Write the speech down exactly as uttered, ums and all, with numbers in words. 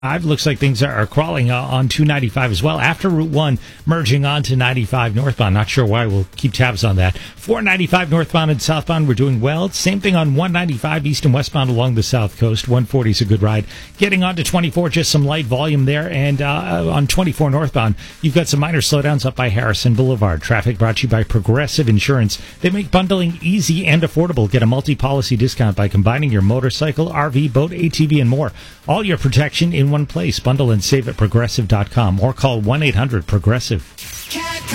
It looks like things are, are crawling uh, on two ninety-five as well after Route one merging onto ninety-five northbound. Not sure why. We'll keep tabs on that. four ninety-five northbound and southbound, we're doing well. Same thing on one ninety-five east and westbound along the south coast. one forty is a good ride. Getting on to twenty-four, just some light volume there. And uh, on twenty-four northbound, you've got some minor slowdowns up by Harrison Boulevard. Traffic brought to you by Progressive Insurance. They make bundling easy and affordable. Get a multi-policy discount by combining your motorcycle, R V, boat, A T V, and more. All your protection in one place. Bundle and save at progressive dot com or call one eight hundred progressive.